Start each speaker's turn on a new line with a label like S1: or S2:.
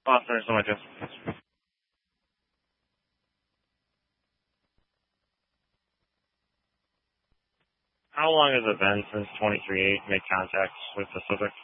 S1: Awesome, so much. How long has it been since 23A made contact with the subject?